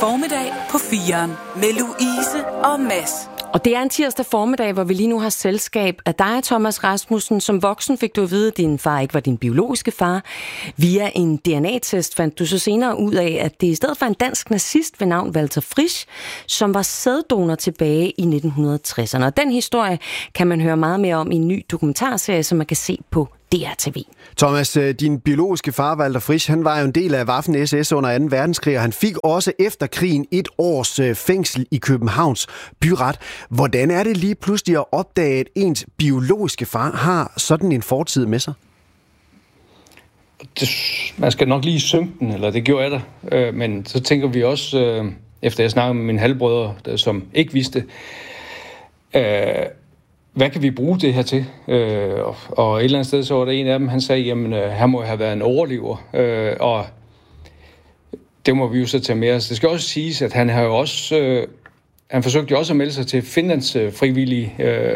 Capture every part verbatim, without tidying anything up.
formiddag på firen med Louise og Mads. Og det er en tirsdag formiddag, hvor vi lige nu har selskab af dig, Thomas Rasmussen. Som voksen fik du at vide, at din far ikke var din biologiske far. Via en D N A-test fandt du så senere ud af, at det i stedet for en dansk nazist ved navn Walter Frisch, som var sæddonor tilbage i nitten tresserne. Og den historie kan man høre meget mere om i en ny dokumentarserie, som man kan se på D R T V. Thomas, din biologiske far, Walter Frisch, han var jo en del af Waffen S S under anden verdenskrig, og han fik også efter krigen et års fængsel i Københavns byret. Hvordan er det lige pludselig at opdage, at ens biologiske far har sådan en fortid med sig? Det, man skal nok lige synke den, eller det gjorde jeg da. Øh, men så tænker vi også, øh, efter jeg snakkede med mine halvbrødre, der, som ikke vidste, øh, hvad kan vi bruge det her til? Øh, og, og et eller andet sted, så var der en af dem, han sagde, jamen, øh, han må have været en overlever. Øh, og det må vi jo så tage med os. Det skal også siges, at han har jo også, øh, han forsøgte jo også at melde sig til Finlands øh, frivillige, øh,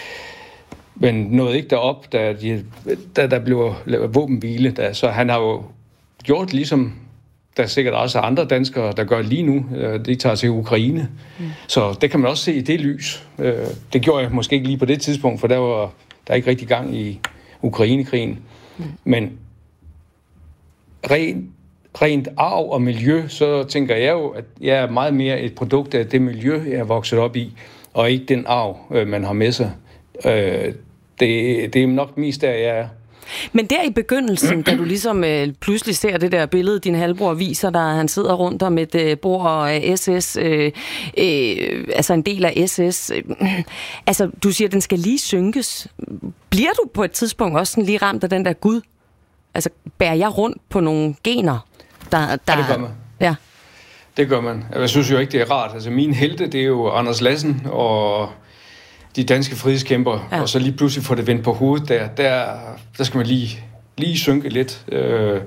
men nåede ikke derop, da, de, da der blev lavet våbenhvile. Da, så han har jo gjort ligesom, der er sikkert også andre danskere, der gør lige nu. De tager til Ukraine. Mm. Så det kan man også se i det lys. Det gjorde jeg måske ikke lige på det tidspunkt, for der var der ikke rigtig gang i Ukrainekrigen. Mm. Men rent, rent arv og miljø, så tænker jeg jo, at jeg er meget mere et produkt af det miljø, jeg er vokset op i, og ikke den arv, man har med sig. Det, det er nok mest der, jeg er. Men der i begyndelsen, da du ligesom øh, pludselig ser det der billede, din halvbror viser dig, han sidder rundt om et øh, bord og øh, S S, øh, øh, altså en del af S S. Øh, altså, du siger, at den skal lige synkes. Bliver du på et tidspunkt også sådan lige ramt af den der Gud? Altså, bærer jeg rundt på nogle gener, der... der ja, det gør man. Ja. Det gør man. Jeg synes jo ikke, det er rart. Altså, mine helte, det er jo Anders Lassen og de danske frihedskæmper, ja. Og så lige pludselig får det vendt på hovedet der. Der, der skal man lige, lige synke lidt øh,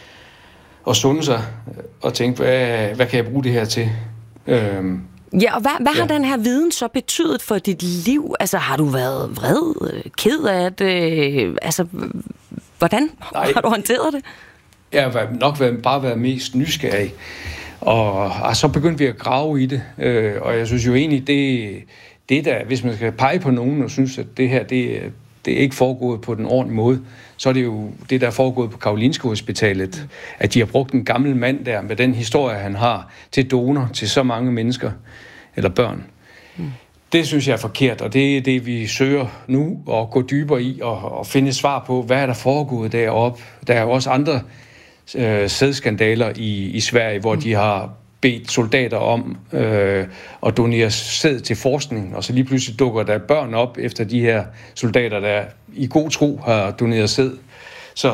og sunde sig og tænke, hvad, hvad kan jeg bruge det her til? Øh, ja, og hvad, hvad ja. har den her viden så betydet for dit liv? Altså, har du været vred, ked af det? Altså, hvordan Nej. har du håndteret det? Jeg har nok været, bare været mest nysgerrig. Og, og så begyndte vi at grave i det. Øh, og jeg synes jo egentlig, det Det der, hvis man skal pege på nogen og synes, at det her, det, det er ikke foregået på den ordentlige måde, så er det jo det, der er foregået på Karolinska Hospitalet, mm. at de har brugt en gammel mand der med den historie, han har, til donor til så mange mennesker eller børn. Mm. Det synes jeg er forkert, og det er det, vi søger nu at gå dybere i og, og finde svar på, hvad er der foregået deroppe. Der er jo også andre øh, sædskandaler i, i Sverige, hvor mm. de har bedt soldater om øh, at donere sæd til forskning, og så lige pludselig dukker der børn op efter de her soldater, der i god tro har doneret sæd. Så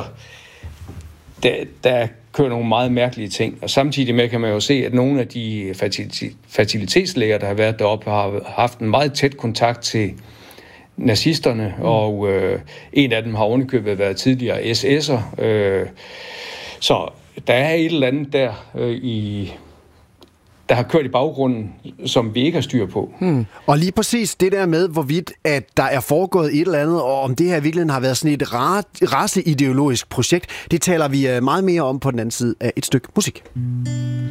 der, der kører nogle meget mærkelige ting. Og samtidig med kan man jo se, at nogle af de fertilitetslæger, der har været deroppe, har haft en meget tæt kontakt til nazisterne, mm. og øh, en af dem har ovenikøbet været tidligere S S'er. Øh, så der er et eller andet der øh, i... der har kørt i baggrunden, som vi ikke har styr på. Hmm. Og lige præcis det der med, hvorvidt at der er foregået et eller andet, og om det her virkelig har været sådan et raceideologisk projekt, det taler vi meget mere om på den anden side af et stykke musik.